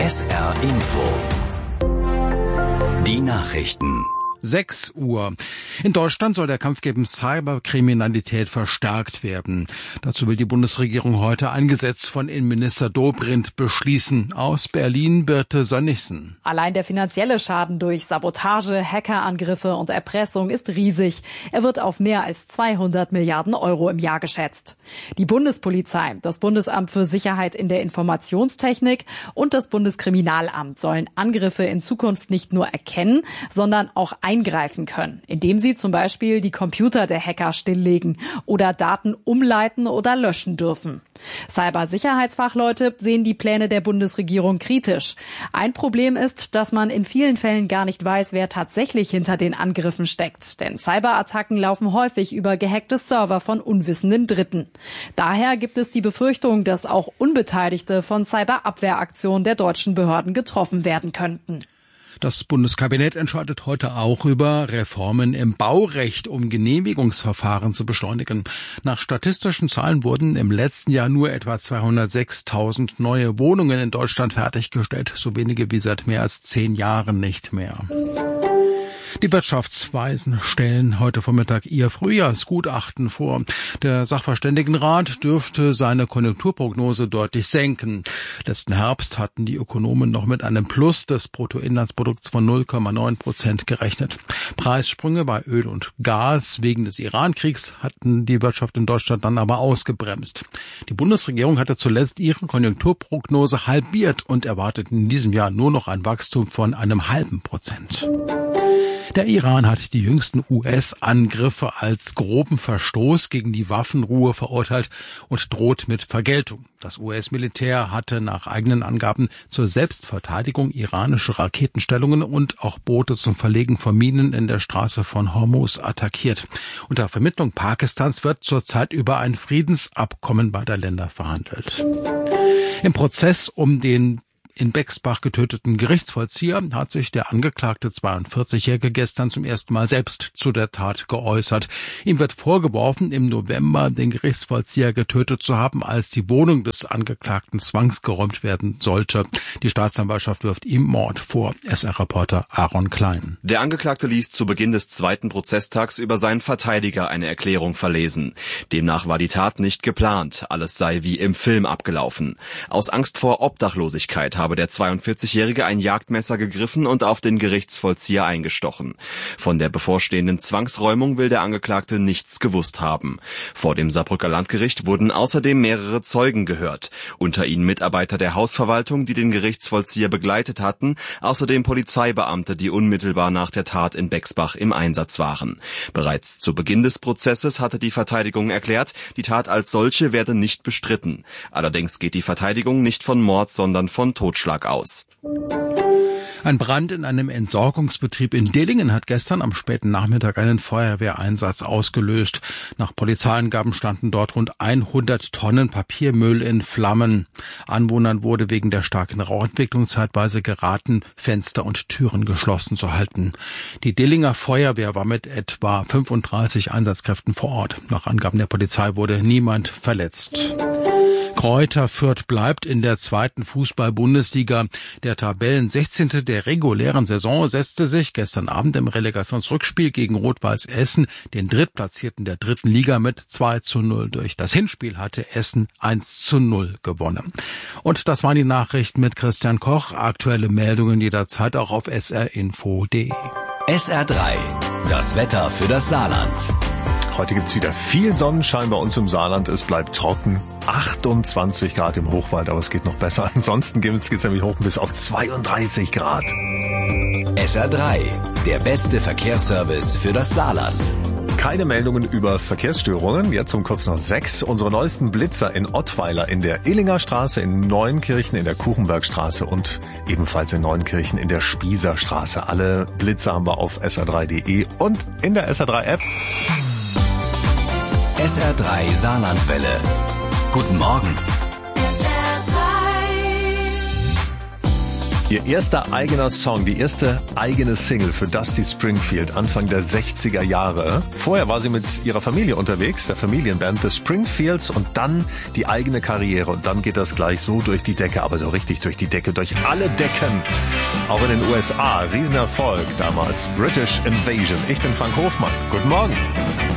SR Info. Die Nachrichten. 6 Uhr. In Deutschland soll der Kampf gegen Cyberkriminalität verstärkt werden. Dazu will die Bundesregierung heute ein Gesetz von Innenminister Dobrindt beschließen. Aus Berlin Birte Sönnigsen. Allein der finanzielle Schaden durch Sabotage, Hackerangriffe und Erpressung ist riesig. Er wird auf mehr als 200 Milliarden Euro im Jahr geschätzt. Die Bundespolizei, das Bundesamt für Sicherheit in der Informationstechnik und das Bundeskriminalamt sollen Angriffe in Zukunft nicht nur erkennen, sondern auch eingreifen können, indem sie zum Beispiel die Computer der Hacker stilllegen oder Daten umleiten oder löschen dürfen. Cybersicherheitsfachleute sehen die Pläne der Bundesregierung kritisch. Ein Problem ist, dass man in vielen Fällen gar nicht weiß, wer tatsächlich hinter den Angriffen steckt. Denn Cyberattacken laufen häufig über gehackte Server von unwissenden Dritten. Daher gibt es die Befürchtung, dass auch Unbeteiligte von Cyberabwehraktionen der deutschen Behörden getroffen werden könnten. Das Bundeskabinett entscheidet heute auch über Reformen im Baurecht, um Genehmigungsverfahren zu beschleunigen. Nach statistischen Zahlen wurden im letzten Jahr nur etwa 206.000 neue Wohnungen in Deutschland fertiggestellt, so wenige wie seit mehr als 10 Jahren nicht mehr. Die Wirtschaftsweisen stellen heute Vormittag ihr Frühjahrsgutachten vor. Der Sachverständigenrat dürfte seine Konjunkturprognose deutlich senken. Letzten Herbst hatten die Ökonomen noch mit einem Plus des Bruttoinlandsprodukts von 0,9% gerechnet. Preissprünge bei Öl und Gas wegen des Iran-Kriegs hatten die Wirtschaft in Deutschland dann aber ausgebremst. Die Bundesregierung hatte zuletzt ihre Konjunkturprognose halbiert und erwartet in diesem Jahr nur noch ein Wachstum von 0,5%. Der Iran hat die jüngsten US-Angriffe als groben Verstoß gegen die Waffenruhe verurteilt und droht mit Vergeltung. Das US-Militär hatte nach eigenen Angaben zur Selbstverteidigung iranische Raketenstellungen und auch Boote zum Verlegen von Minen in der Straße von Hormuz attackiert. Unter Vermittlung Pakistans wird zurzeit über ein Friedensabkommen beider Länder verhandelt. Im Prozess um den in Bexbach getöteten Gerichtsvollzieher hat sich der angeklagte 42-Jährige gestern zum ersten Mal selbst zu der Tat geäußert. Ihm wird vorgeworfen, im November den Gerichtsvollzieher getötet zu haben, als die Wohnung des Angeklagten zwangsgeräumt werden sollte. Die Staatsanwaltschaft wirft ihm Mord vor. SR-Reporter Aaron Klein. Der Angeklagte ließ zu Beginn des zweiten Prozesstags über seinen Verteidiger eine Erklärung verlesen. Demnach war die Tat nicht geplant. Alles sei wie im Film abgelaufen. Aus Angst vor Obdachlosigkeit habe der 42-Jährige ein Jagdmesser gegriffen und auf den Gerichtsvollzieher eingestochen. Von der bevorstehenden Zwangsräumung will der Angeklagte nichts gewusst haben. Vor dem Saarbrücker Landgericht wurden außerdem mehrere Zeugen gehört. Unter ihnen Mitarbeiter der Hausverwaltung, die den Gerichtsvollzieher begleitet hatten, außerdem Polizeibeamte, die unmittelbar nach der Tat in Bexbach im Einsatz waren. Bereits zu Beginn des Prozesses hatte die Verteidigung erklärt, die Tat als solche werde nicht bestritten. Allerdings geht die Verteidigung nicht von Mord, sondern von Totschlag aus. Ein Brand in einem Entsorgungsbetrieb in Dillingen hat gestern am späten Nachmittag einen Feuerwehreinsatz ausgelöst. Nach Polizeiangaben standen dort rund 100 Tonnen Papiermüll in Flammen. Anwohnern wurde wegen der starken Rauchentwicklung zeitweise geraten, Fenster und Türen geschlossen zu halten. Die Dillinger Feuerwehr war mit etwa 35 Einsatzkräften vor Ort. Nach Angaben der Polizei wurde niemand verletzt. Greuther Fürth bleibt in der zweiten Fußball-Bundesliga. Der Tabellen 16. der regulären Saison setzte sich gestern Abend im Relegationsrückspiel gegen Rot-Weiß Essen, den Drittplatzierten der dritten Liga, mit 2:0 durch. Das Hinspiel hatte Essen 1:0 gewonnen. Und das waren die Nachrichten mit Christian Koch. Aktuelle Meldungen jederzeit auch auf srinfo.de. SR3, das Wetter für das Saarland. Heute gibt's wieder viel Sonnenschein bei uns im Saarland. Es bleibt trocken. 28 Grad im Hochwald, aber es geht noch besser. Ansonsten geht's nämlich hoch bis auf 32 Grad. SR3, der beste Verkehrsservice für das Saarland. Keine Meldungen über Verkehrsstörungen. Jetzt um kurz nach 6. Unsere neuesten Blitzer in Ottweiler, in der Illinger Straße, in Neuenkirchen, in der Kuchenbergstraße und ebenfalls in Neuenkirchen in der Spießerstraße. Alle Blitzer haben wir auf sr3.de und in der SR3-App. SR3 Saarlandwelle. Guten Morgen. Ihr erster eigener Song, die erste eigene Single für Dusty Springfield Anfang der 60er Jahre. Vorher war sie mit ihrer Familie unterwegs, der Familienband The Springfields, und dann die eigene Karriere. Und dann geht das gleich so durch die Decke, aber so richtig durch die Decke, durch alle Decken. Auch in den USA, Riesenerfolg damals, British Invasion. Ich bin Frank Hofmann. Guten Morgen.